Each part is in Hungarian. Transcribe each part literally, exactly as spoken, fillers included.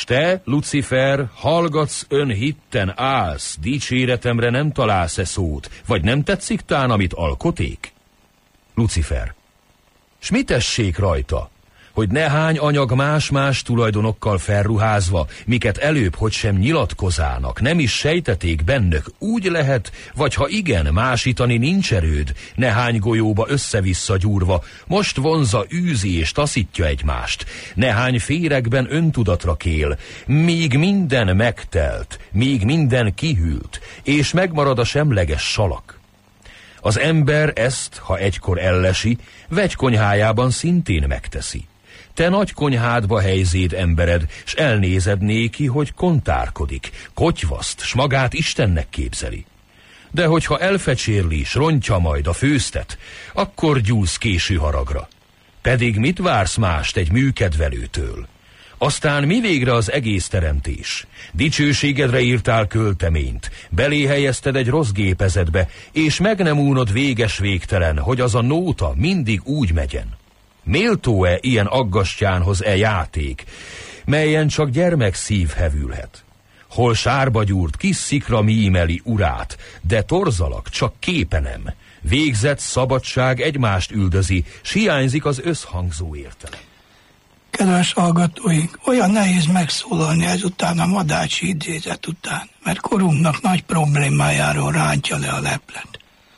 te, Lucifer, hallgatsz önhitten állsz, dicséretemre nem találsz-e szót, vagy nem tetszik tán, amit alkoték? Lucifer. S mi tessék rajta? Hogy nehány anyag más-más tulajdonokkal felruházva, miket előbb, hogy sem nyilatkozának, nem is sejteték bennök, úgy lehet, vagy ha igen, másítani nincs erőd, nehány golyóba össze-vissza gyúrva, most vonza, űzi és taszítja egymást, nehány féregben öntudatra kél, míg minden megtelt, míg minden kihűlt, és megmarad a semleges salak. Az ember ezt, ha egykor ellesi, vegykonyhájában szintén megteszi. Te nagy konyhádba helyzéd embered, s elnézed néki, hogy kontárkodik, kotyvaszt, s magát Istennek képzeli. De hogyha elfecsérli, s rontja majd a főztet, akkor gyúlsz késő haragra. Pedig mit vársz mást egy műkedvelőtől? Aztán mi végre az egész teremtés? Dicsőségedre írtál költeményt, belé helyezted egy rossz gépezetbe, és meg nem únod véges végtelen, hogy az a nóta mindig úgy megyen. Méltó-e ilyen aggastyánhoz e játék, melyen csak gyermek szív hevülhet? Hol sárba gyúrt kis szikra mímeli urát, de torzalak csak képe nem. Végzett szabadság egymást üldözi, s hiányzik az összhangzó értelem. Kedves hallgatóink, olyan nehéz megszólalni ezután a Madácsi idézet után, mert korunknak nagy problémájáról rántja le a leplet.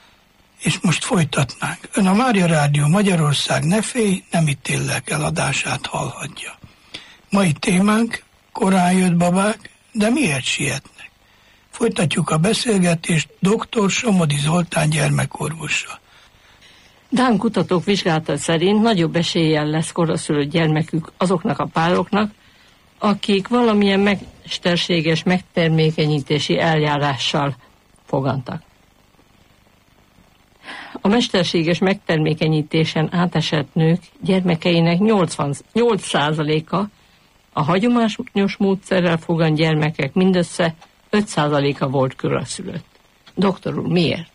És most folytatnánk. Ön a Mária Rádió Magyarország Ne félj, nem ítéllek el adását hallhatja. Mai témánk, korán jött babák, de miért sietnek? Folytatjuk a beszélgetést dr. Somodi Zoltán gyermekorvossal. Dán kutatók vizsgálata szerint nagyobb eséllyel lesz koraszülött gyermekük azoknak a pároknak, akik valamilyen mesterséges megtermékenyítési eljárással fogantak. A mesterséges megtermékenyítésen átesett nők gyermekeinek nyolcvannyolc százaléka, a hagyományos módszerrel fogant gyermekek mindössze öt százaléka volt koraszülött. Doktor úr, miért?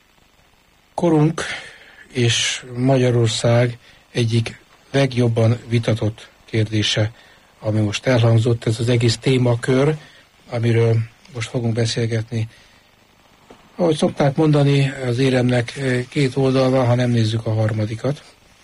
Korunk és Magyarország egyik legjobban vitatott kérdése, ami most elhangzott, ez az egész témakör, amiről most fogunk beszélgetni. Ahogy szokták mondani, az éremnek két oldal van, ha nem nézzük a harmadikat.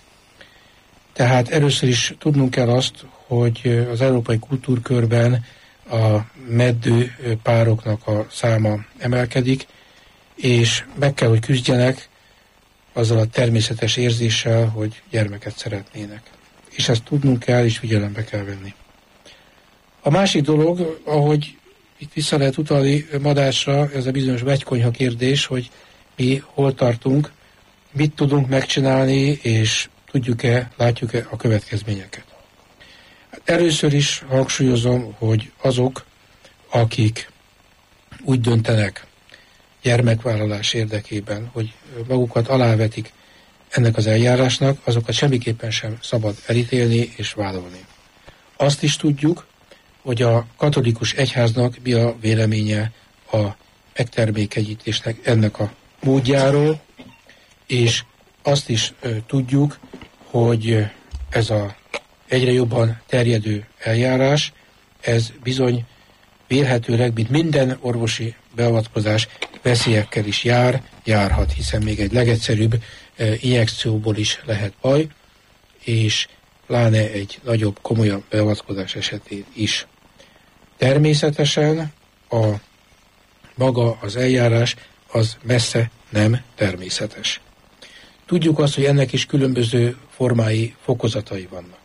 Tehát először is tudnunk kell azt, hogy az európai kultúrkörben a meddő pároknak a száma emelkedik, és meg kell, hogy küzdjenek azzal a természetes érzéssel, hogy gyermeket szeretnének. És ezt tudnunk kell, és figyelembe kell venni. A másik dolog, ahogy itt vissza lehet utalni Madásra, ez a bizonyos vegykonyha kérdés, hogy mi hol tartunk, mit tudunk megcsinálni, és tudjuk-e, látjuk-e a következményeket. Először is hangsúlyozom, hogy azok, akik úgy döntenek gyermekvállalás érdekében, hogy magukat alávetik ennek az eljárásnak, azokat semmiképpen sem szabad elítélni és vádolni. Azt is tudjuk, hogy a katolikus egyháznak mi a véleménye a megtermékenyítésnek ennek a módjáról, és azt is ö, tudjuk, hogy ez a egyre jobban terjedő eljárás, ez bizony vélhetőleg, mint minden orvosi beavatkozás, veszélyekkel is jár, járhat, hiszen még egy legegyszerűbb e, injekcióból is lehet baj, és pláne egy nagyobb, komolyabb beavatkozás esetén is. Természetesen a maga az eljárás az messze nem természetes. Tudjuk azt, hogy ennek is különböző formái, fokozatai vannak.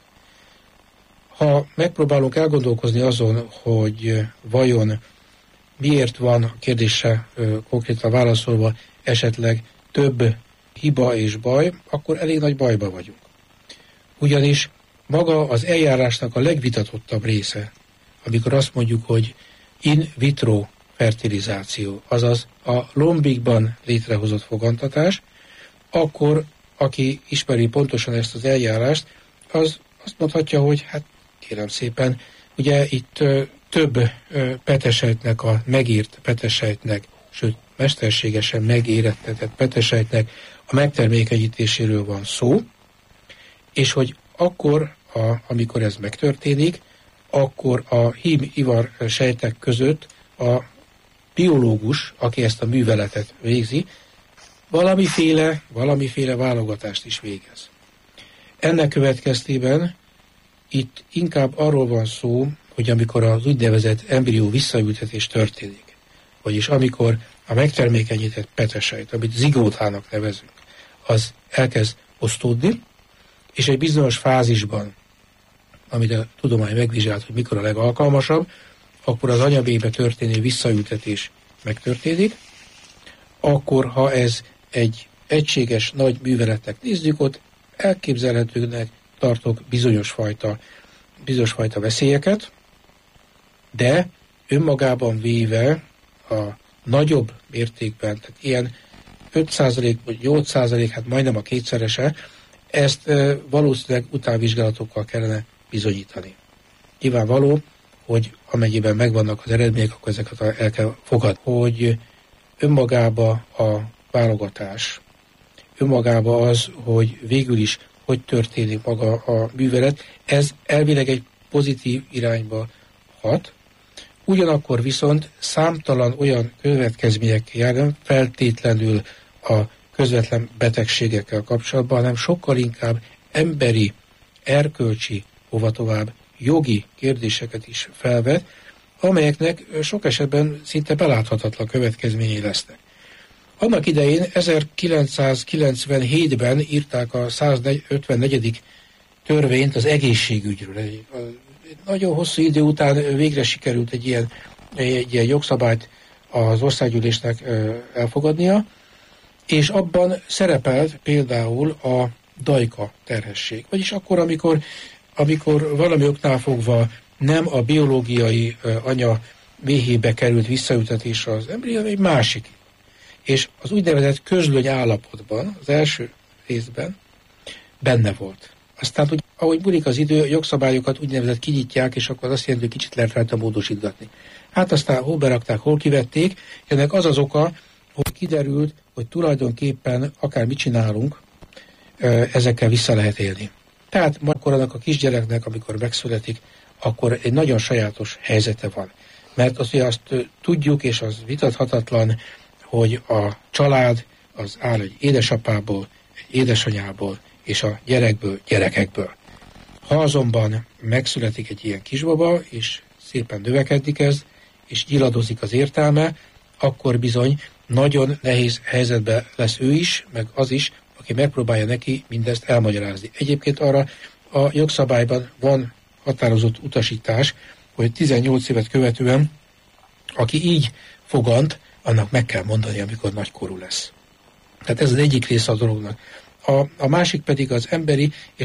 Ha megpróbálunk elgondolkozni azon, hogy vajon miért van a kérdésre konkrétan válaszolva esetleg több hiba és baj, akkor elég nagy bajba vagyunk. Ugyanis maga az eljárásnak a legvitatottabb része, amikor azt mondjuk, hogy in vitro fertilizáció, azaz a lombikban létrehozott fogantatás, akkor aki ismeri pontosan ezt az eljárást, az azt mondhatja, hogy hát kérem szépen, ugye itt ö, több ö, petesejtnek, a megírt petesejtnek, sőt mesterségesen megérettetett petesejtnek a megtermékenyítéséről van szó, és hogy akkor, a, amikor ez megtörténik, akkor a hím-ivar sejtek között a biológus, aki ezt a műveletet végzi, valamiféle, valamiféle válogatást is végez. Ennek következtében itt inkább arról van szó, hogy amikor az úgynevezett embrió visszaültetés történik, vagyis amikor a megtermékenyített petrasejt, amit zigótának nevezünk, az elkezd osztódni, és egy bizonyos fázisban, amit a tudomány megvizsgált, hogy mikor a legalkalmasabb, akkor az anyabébe történő visszaültetés megtörténik, akkor, ha ez egy egységes nagy műveletnek nézzük, ott elképzelhetőnek tartok bizonyos fajta, bizonyos fajta veszélyeket, de önmagában véve a nagyobb mértékben, tehát ilyen öt százalék vagy nyolc százalék, hát majdnem a kétszerese, ezt e, valószínűleg utánvizsgálatokkal kellene bizonyítani. Nyilvánvaló, hogy amennyiben megvannak az eredmények, akkor ezeket el kell fogadni, hogy önmagába a válogatás, önmagába az, hogy végül is hogy történik maga a művelet, ez elvileg egy pozitív irányba hat, ugyanakkor viszont számtalan olyan következmények jár, feltétlenül a közvetlen betegségekkel kapcsolatban, hanem sokkal inkább emberi, erkölcsi, hova tovább jogi kérdéseket is felvet, amelyeknek sok esetben szinte beláthatatlan következményei lesznek. Annak idején ezerkilencszázkilencvenhétben írták a százötvennegyedik törvényt az egészségügyről. Egy nagyon hosszú idő után végre sikerült egy ilyen, egy ilyen jogszabályt az országgyűlésnek elfogadnia, és abban szerepelt például a dajka terhesség. Vagyis akkor, amikor, amikor valami oknál fogva nem a biológiai anya méhébe került visszaültetésre az embrió, egy másik. És az úgynevezett közlöny állapotban, az első részben benne volt. Aztán, hogy ahogy múlik az idő, jogszabályokat úgynevezett kinyitják, és akkor azt jelenti, hogy kicsit lehet rajta módosítgatni. Hát aztán hol berakták, hol kivették, ennek az az oka, hogy kiderült, hogy tulajdonképpen akár mit csinálunk, ezekkel vissza lehet élni. Tehát akkor annak a kisgyereknek, amikor megszületik, akkor egy nagyon sajátos helyzete van. Mert azt, azt tudjuk, és az vitathatatlan, hogy a család az áll egy édesapából, egy édesanyából, és a gyerekből, gyerekekből. Ha azonban megszületik egy ilyen kisbaba, és szépen növekedni kezd, és nyiladozik az értelme, akkor bizony nagyon nehéz helyzetben lesz ő is, meg az is, aki megpróbálja neki mindezt elmagyarázni. Egyébként arra a jogszabályban van határozott utasítás, hogy tizennyolc évet követően, aki így fogant, annak meg kell mondani, amikor nagykorú lesz. Tehát ez az egyik része a dolognak. A, a másik pedig az emberi és